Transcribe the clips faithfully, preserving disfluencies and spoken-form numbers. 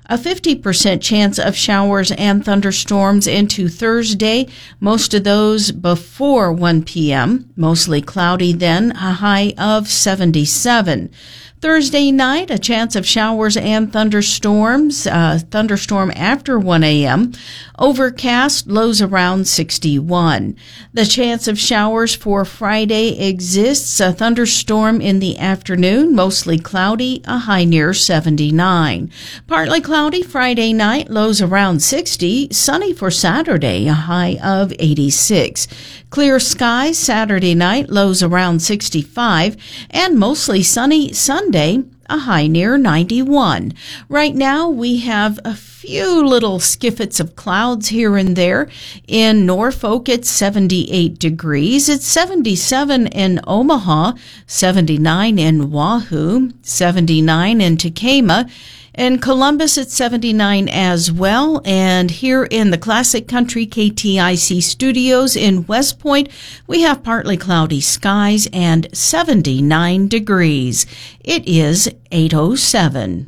A fifty percent chance of showers and thunderstorms into Thursday, most of those before one p.m. Mostly cloudy then, a high of seventy-seven. Thursday night, a chance of showers and thunderstorms, uh, thunderstorm after one a.m. Overcast, lows around sixty-one. The chance of showers for Friday exists, a thunderstorm in the afternoon, mostly cloudy, a high near seventy-nine. Partly cloudy Friday night, lows around sixty. Sunny for Saturday, a high of eighty-six. Clear skies Saturday night, lows around sixty-five, and mostly sunny Sunday, a high near ninety-one. Right now, we have a few little skiffets of clouds here and there. In Norfolk, it's seventy-eight degrees. It's seventy-seven in Omaha, seventy-nine in Wahoo, seventy-nine in Tekamah. In Columbus, it's seventy-nine as well. And here in the Classic Country K T I C studios in West Point, we have partly cloudy skies and seventy-nine degrees. It is eight oh seven.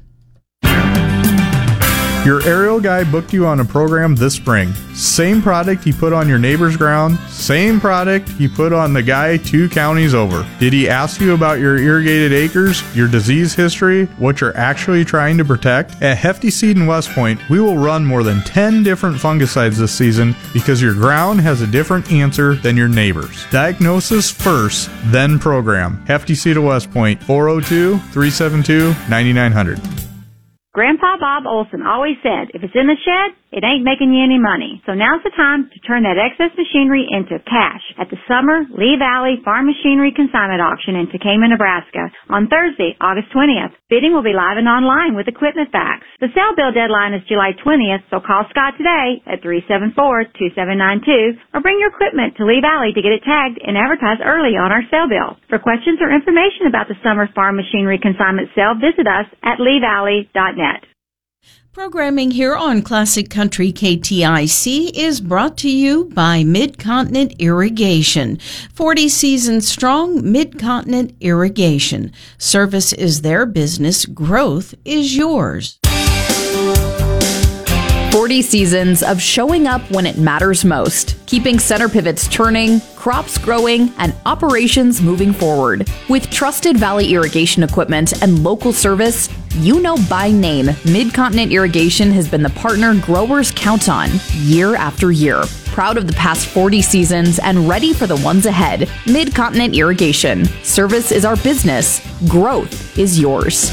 Your aerial guy booked you on a program this spring. Same product he put on your neighbor's ground, same product he put on the guy two counties over. Did he ask you about your irrigated acres, your disease history, what you're actually trying to protect? At Hefty Seed in West Point, we will run more than ten different fungicides this season because your ground has a different answer than your neighbor's. Diagnosis first, then program. Hefty Seed of West Point, four oh two, three seven two, nine nine hundred. Grandpa Bob Olson always said, if it's in the shed, it ain't making you any money. So now's the time to turn that excess machinery into cash at the Summer Lee Valley Farm Machinery Consignment Auction in Tekamah, Nebraska on Thursday, August twentieth. Bidding will be live and online with Equipment Facts. The sale bill deadline is July twentieth, so call Scott today at three seven four, two seven nine two or bring your equipment to Lee Valley to get it tagged and advertised early on our sale bill. For questions or information about the Summer Farm Machinery Consignment Sale, visit us at lee valley dot net. Programming here on Classic Country K T I C is brought to you by Mid-Continent Irrigation. forty seasons strong, Mid-Continent Irrigation. Service is their business. Growth is yours. forty seasons of showing up when it matters most, keeping center pivots turning, crops growing, and operations moving forward. With trusted Valley irrigation equipment and local service, you know by name, Mid-Continent Irrigation has been the partner growers count on year after year. Proud of the past forty seasons and ready for the ones ahead. Mid-Continent Irrigation. Service is our business. Growth is yours.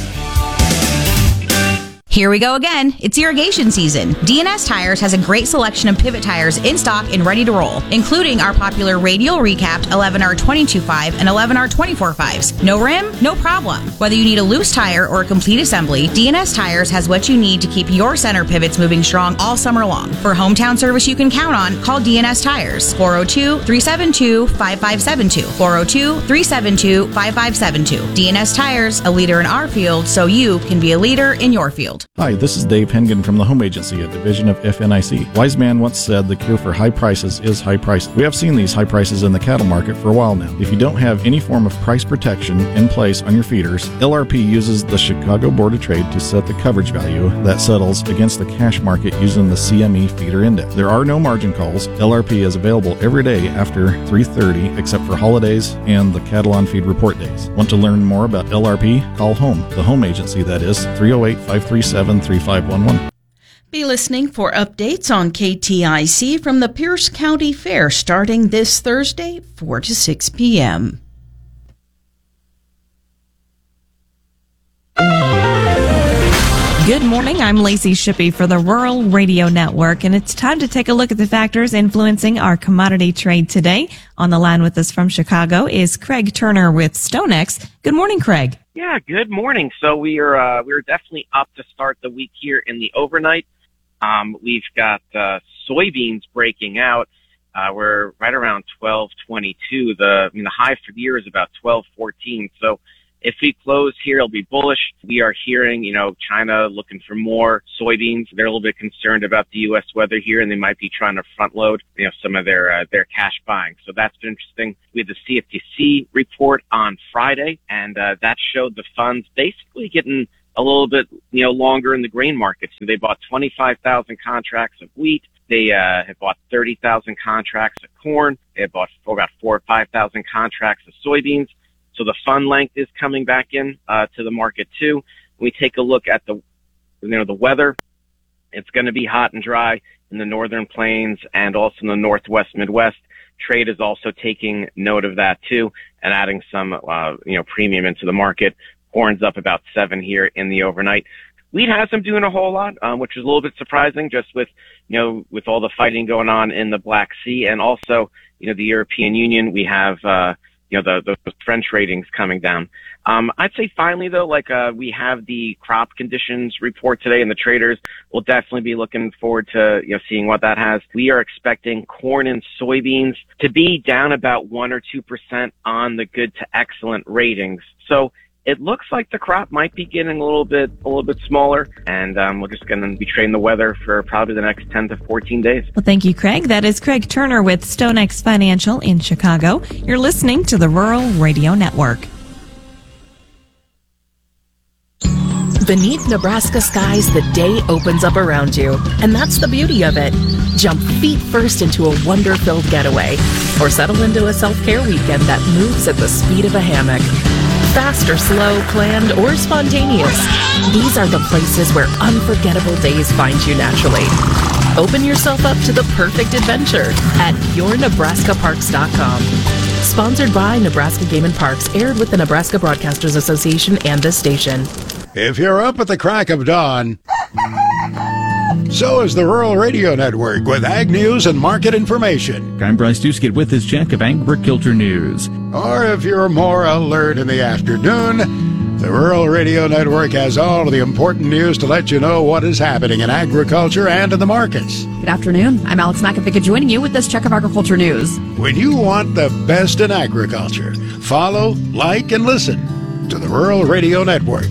Here we go again. It's irrigation season. D N S Tires has a great selection of pivot tires in stock and ready to roll, including our popular radial recapped eleven R twenty-two five and eleven R twenty-four fives. No rim? No problem. Whether you need a loose tire or a complete assembly, D N S Tires has what you need to keep your center pivots moving strong all summer long. For hometown service you can count on, call D N S Tires. four oh two, three seven two, five five seven two. four oh two, three seven two, five five seven two. D N S Tires, a leader in our field so you can be a leader in your field. Hi, this is Dave Hengen from the Home Agency, a division of F N I C. Wise man once said the cure for high prices is high prices. We have seen these high prices in the cattle market for a while now. If you don't have any form of price protection in place on your feeders, L R P uses the Chicago Board of Trade to set the coverage value that settles against the cash market using the C M E feeder index. There are no margin calls. L R P is available every day after three thirty except for holidays and the cattle on feed report days. Want to learn more about L R P? Call HOME, the Home Agency, that is, three oh eight, five three seven, three five one one. Be listening for updates on K T I C from the Pierce County Fair starting this Thursday, four to six p.m. Good morning, I'm Lacey Shippey for the Rural Radio Network, and it's time to take a look at the factors influencing our commodity trade today. On the line with us from Chicago is Craig Turner with StoneX. Good morning, Craig. Yeah, good morning. So we are uh, we are definitely up to start the week here in the overnight. Um, we've got uh, soybeans breaking out. Uh, we're right around twelve twenty-two. The I mean the high for the year is about twelve fourteen. So if we close here, it'll be bullish. We are hearing, you know, China looking for more soybeans. They're a little bit concerned about the U S weather here, and they might be trying to front load, you know, some of their uh, their cash buying. So that's been interesting. We had the C F T C report on Friday, and uh, that showed the funds basically getting a little bit, you know, longer in the grain markets. So they bought twenty-five thousand contracts of wheat. They uh, have bought thirty thousand contracts of corn. They have bought for about four or five thousand contracts of soybeans. So the fund length is coming back in uh, to the market too. When we take a look at the, you know, the weather, it's going to be hot and dry in the northern plains and also in the northwest Midwest. Trade is also taking note of that too and adding some, uh, you know, premium into the market. Corn's up about seven here in the overnight. Wheat hasn't doing a whole lot, um, which is a little bit surprising just with, you know, with all the fighting going on in the Black Sea and also, you know, the European Union. We have, uh, you know, the, the French ratings coming down. Um, I'd say finally though, like, uh, we have the crop conditions report today and the traders will definitely be looking forward to, you know, seeing what that has. We are expecting corn and soybeans to be down about one or two percent on the good to excellent ratings. So it looks like the crop might be getting a little bit, a little bit smaller, and um, we're just going to be trading the weather for probably the next ten to fourteen days. Well, thank you, Craig. That is Craig Turner with StoneX Financial in Chicago. You're listening to the Rural Radio Network. Beneath Nebraska skies, the day opens up around you, and that's the beauty of it. Jump feet first into a wonder-filled getaway, or settle into a self-care weekend that moves at the speed of a hammock. Fast or slow, planned or spontaneous, these are the places where unforgettable days find you naturally. Open yourself up to the perfect adventure at your nebraska parks dot com. Sponsored by Nebraska Game and Parks, aired with the Nebraska Broadcasters Association and this station. If you're up at the crack of dawn, so is the Rural Radio Network with ag news and market information. I'm Bryce Duskett with this check of agriculture news. Or if you're more alert in the afternoon, the Rural Radio Network has all of the important news to let you know what is happening in agriculture and in the markets. Good afternoon. I'm Alex McAfee joining you with this check of agriculture news. When you want the best in agriculture, follow, like, and listen to the Rural Radio Network.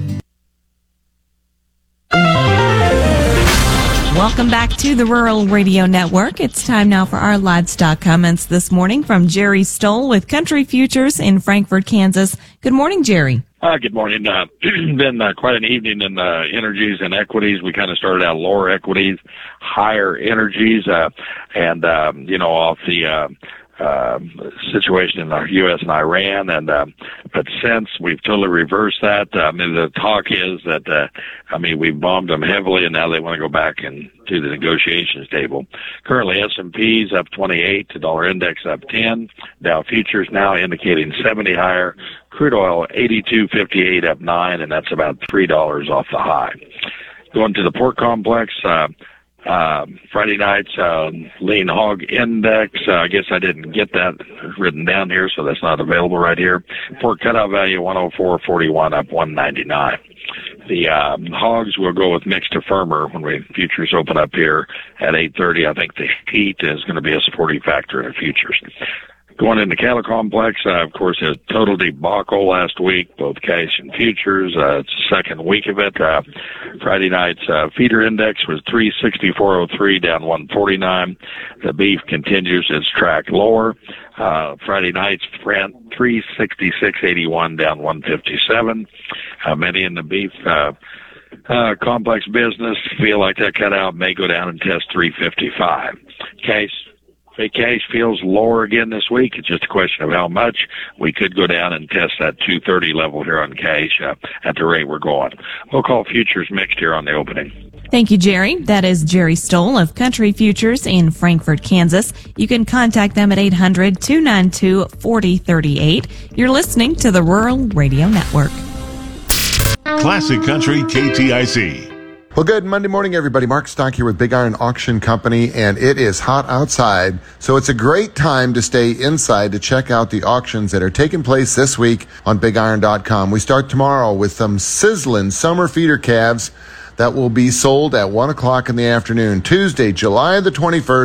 Welcome back to the Rural Radio Network. It's time now for our livestock comments this morning from Jerry Stoll with Country Futures in Frankfort, Kansas. Good morning, Jerry. Uh, good morning. Uh, been uh, quite an evening in uh, energies and equities. We kind of started out lower equities, higher energies, uh, and, um, you know, off the uh, uh, situation in the U S and Iran. And uh, but since we've totally reversed that, uh, I mean, the talk is that, uh, I mean, we bombed them heavily, and now they want to go back and to the negotiations table. Currently, S and P's up twenty-eight, the dollar index up ten, Dow futures now indicating seventy higher, crude oil eighty-two fifty-eight up nine, and that's about three dollars off the high. Going to the pork complex, uh, uh, Friday night's uh, lean hog index, uh, I guess I didn't get that written down here, so that's not available right here. Pork cutout value one oh four forty-one up one ninety-nine. The um, hogs will go with mixed to firmer when we futures open up here at eight thirty. I think the heat is going to be a supporting factor in the futures. Going into cattle complex, uh, of course, a total debacle last week, both cash and futures. Uh, it's the second week of it. Uh, Friday night's uh, feeder index was three sixty-four oh three, down one forty-nine. The beef continues its track lower. Uh, Friday night's Brent three sixty-six eighty-one, down one fifty-seven. Uh, many in the beef uh, uh, complex business feel like that cutout may go down and test three fifty-five. Cash. Cash feels lower again this week. It's just a question of how much. We could go down and test that two thirty level here on cash uh, at the rate we're going. We'll call futures mixed here on the opening. Thank you, Jerry. That is Jerry Stoll of Country Futures in Frankfort, Kansas. You can contact them at eight hundred, two nine two, four oh three eight. You're listening to the Rural Radio Network. Classic Country K T I C. Well, good Monday morning, everybody. Mark Stock here with Big Iron Auction Company, and it is hot outside, so it's a great time to stay inside to check out the auctions that are taking place this week on big iron dot com. We start tomorrow with some sizzling summer feeder calves that will be sold at one o'clock in the afternoon. Tuesday, July the twenty-first,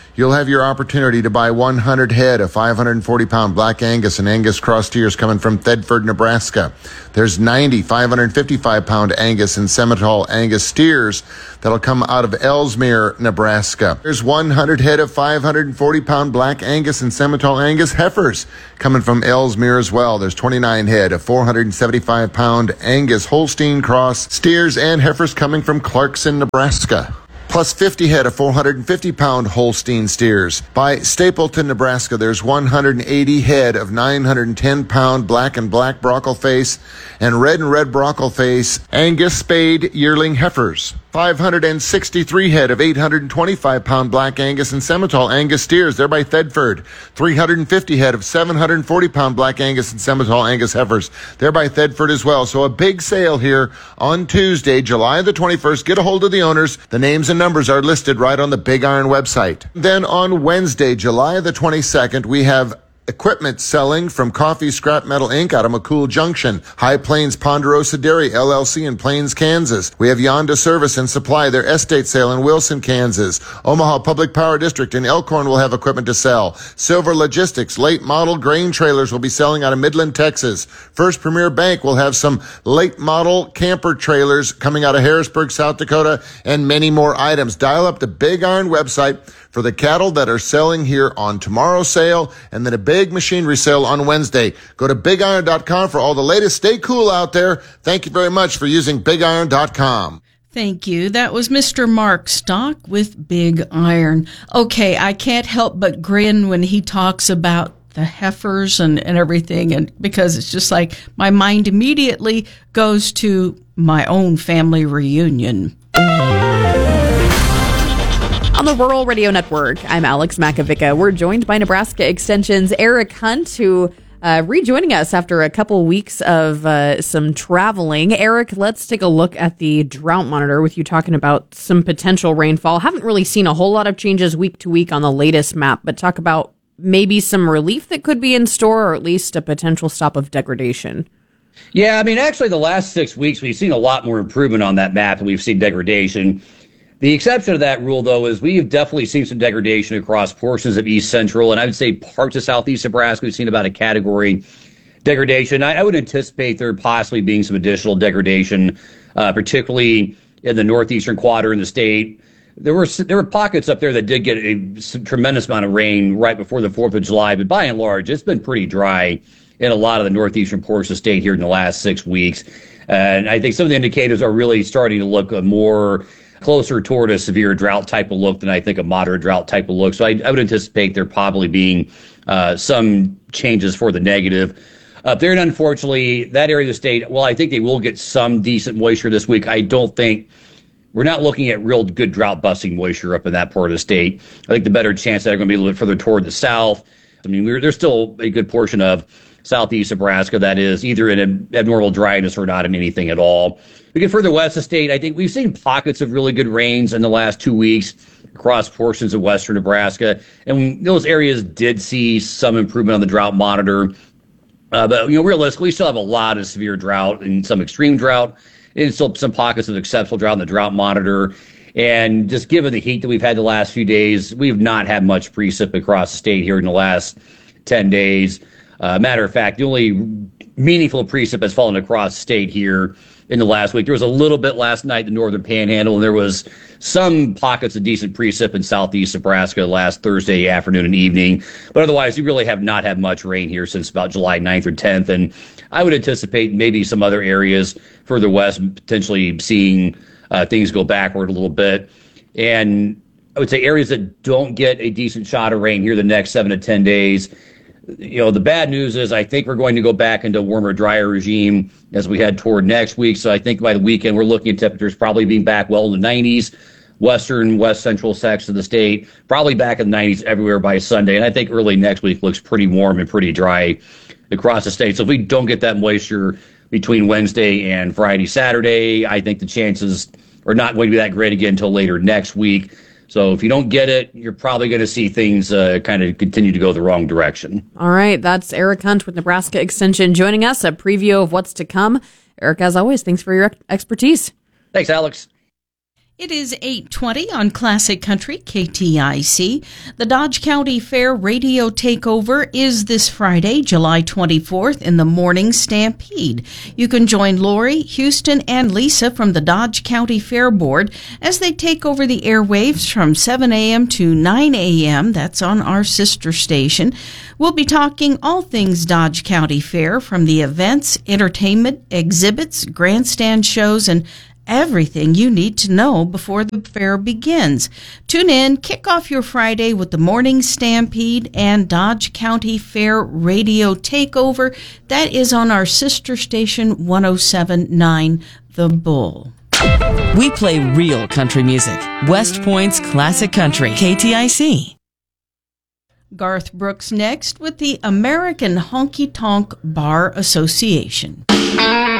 You'll have your opportunity to buy one hundred head of five hundred forty pound Black Angus and Angus cross steers coming from Thedford, Nebraska. There's ninety five hundred fifty-five pound Angus and Simmental Angus steers that'll come out of Ellesmere, Nebraska. There's one hundred head of five hundred forty pound Black Angus and Simmental Angus heifers coming from Ellesmere as well. There's twenty-nine head of four hundred seventy-five pound Angus Holstein cross steers and heifers coming from Clarkson, Nebraska. Plus fifty head of four hundred fifty pound Holstein steers. By Stapleton, Nebraska, there's one hundred eighty head of nine hundred ten pound black and black brockle face and red and red brockle face Angus spayed yearling heifers. five hundred sixty-three head of eight hundred twenty-five pound Black Angus and Simmental Angus steers, there by Thedford. three hundred fifty head of seven hundred forty pound Black Angus and Simmental Angus heifers, there by Thedford as well. So a big sale here on Tuesday, July the twenty-first. Get a hold of the owners. The names and numbers are listed right on the Big Iron website. Then on Wednesday, July the twenty-second, we have equipment selling from Coffee Scrap Metal Incorporated out of McCool Junction. High Plains Ponderosa Dairy, L L C in Plains, Kansas. We have Yonda Service and Supply, their estate sale in Wilson, Kansas. Omaha Public Power District in Elkhorn will have equipment to sell. Silver Logistics, late model grain trailers will be selling out of Midland, Texas. First Premier Bank will have some late model camper trailers coming out of Harrisburg, South Dakota, and many more items. Dial up the Big Iron website for the cattle that are selling here on tomorrow's sale, and then a big machinery sale on Wednesday. Go to big iron dot com for all the latest. Stay cool out there. Thank you very much for using big iron dot com. Thank you. That was Mister Mark Stock with Big Iron. Okay, I can't help but grin when he talks about the heifers and, and everything, and because it's just like my mind immediately goes to my own family reunion. On the Rural Radio Network, I'm Alex Makovica. We're joined by Nebraska Extension's Eric Hunt, who uh, rejoining us after a couple weeks of uh, some traveling. Eric, let's take a look at the drought monitor with you talking about some potential rainfall. Haven't really seen a whole lot of changes week to week on the latest map, but talk about maybe some relief that could be in store, or at least a potential stop of degradation. Yeah, I mean, actually, the last six weeks, we've seen a lot more improvement on that map, and we've seen degradation. The exception of that rule, though, is we've definitely seen some degradation across portions of East Central, and I would say parts of Southeast Nebraska. We've seen about a category degradation. I, I would anticipate there possibly being some additional degradation, uh, particularly in the northeastern quadrant of the state. There were there were pockets up there that did get a tremendous amount of rain right before the fourth of July, but by and large, it's been pretty dry in a lot of the northeastern portions of the state here in the last six weeks. And I think some of the indicators are really starting to look uh, more closer toward a severe drought type of look than I think a moderate drought type of look. So I, I would anticipate there probably being uh, some changes for the negative up there. And unfortunately, that area of the state, well, I think they will get some decent moisture this week. I don't think we're not looking at real good drought busting moisture up in that part of the state. I think the better chance that they're going to be a little bit further toward the south. I mean, we're, there's still a good portion of southeast Nebraska that is either in abnormal dryness or not in anything at all. We get further west of the state, I think we've seen pockets of really good rains in the last two weeks across portions of western Nebraska. And those areas did see some improvement on the drought monitor. Uh, but, you know, realistically, we still have a lot of severe drought and some extreme drought, and still some pockets of exceptional drought in the drought monitor. And just given the heat that we've had the last few days, we have not had much precip across the state here in the last ten days. Uh, matter of fact, the only meaningful precip has fallen across the state here in the last week. There was a little bit last night in the northern panhandle, and there was some pockets of decent precip in southeast Nebraska last Thursday afternoon and evening. But otherwise, we really have not had much rain here since about July ninth or tenth. And I would anticipate maybe some other areas further west potentially seeing uh, things go backward a little bit. And I would say areas that don't get a decent shot of rain here the next seven to ten days. You know, the bad news is I think we're going to go back into a warmer, drier regime as we head toward next week. So I think by the weekend, we're looking at temperatures probably being back well in the nineties, western, west central sections of the state, probably back in the nineties everywhere by Sunday. And I think early next week looks pretty warm and pretty dry across the state. So if we don't get that moisture between Wednesday and Friday, Saturday, I think the chances are not going to be that great again until later next week. So if you don't get it, you're probably going to see things uh, kind of continue to go the wrong direction. All right. That's Eric Hunt with Nebraska Extension joining us, a preview of what's to come. Eric, as always, thanks for your expertise. Thanks, Alex. It is eight twenty on Classic Country K T I C. The Dodge County Fair Radio Takeover is this Friday, July twenty-fourth, in the Morning Stampede. You can join Lori, Houston, and Lisa from the Dodge County Fair Board as they take over the airwaves from seven a.m. to nine a.m. That's on our sister station. We'll be talking all things Dodge County Fair, from the events, entertainment, exhibits, grandstand shows, and everything you need to know before the fair begins. Tune in, kick off your Friday with the Morning Stampede and Dodge County Fair Radio Takeover. That is on our sister station, one oh seven point nine The Bull. We play real country music. West Point's Classic Country, K T I C. Garth Brooks next with the American Honky Tonk Bar Association.